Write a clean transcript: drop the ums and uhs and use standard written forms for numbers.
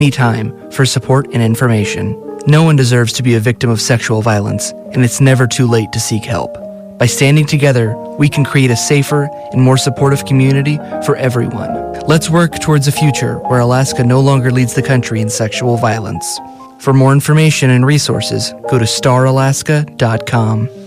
Anytime for support and information. No one deserves to be a victim of sexual violence, and it's never too late to seek help. By standing together, we can create a safer and more supportive community for everyone. Let's work towards a future where Alaska no longer leads the country in sexual violence. For more information and resources, go to staralaska.com.